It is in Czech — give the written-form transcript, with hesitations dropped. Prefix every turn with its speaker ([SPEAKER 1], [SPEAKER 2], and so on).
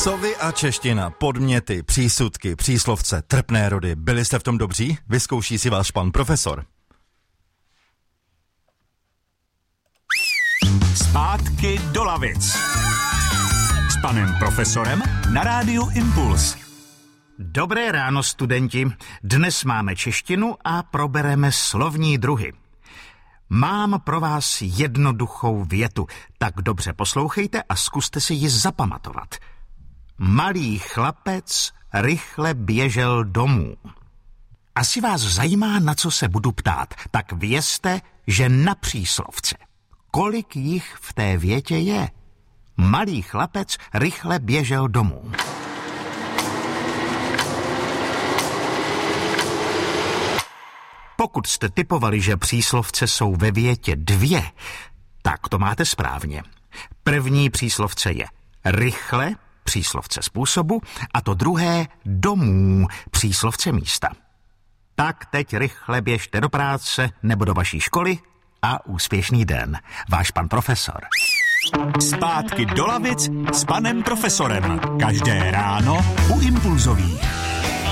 [SPEAKER 1] Sovy a čeština, podměty, přísudky, příslovce, trpné rody. Byli jste v tom dobří? Vyzkouší si váš pan profesor.
[SPEAKER 2] Zpátky do lavic. S panem profesorem na rádiu Impuls.
[SPEAKER 3] Dobré ráno, studenti. Dnes máme češtinu a probereme slovní druhy. Mám pro vás jednoduchou větu, tak dobře poslouchejte a zkuste si ji zapamatovat. Malý chlapec rychle běžel domů. Asi vás zajímá, na co se budu ptát, tak vězte, že na příslovce. Kolik jich v té větě je? Malý chlapec rychle běžel domů. Pokud jste tipovali, že příslovce jsou ve větě 2, tak to máte správně. První příslovce je rychle, příslovce způsobu, a to druhé domů, příslovce místa. Tak teď rychle běžte do práce nebo do vaší školy a úspěšný den. Váš pan profesor.
[SPEAKER 2] Zpátky do lavic s panem profesorem. Každé ráno u Impulzových.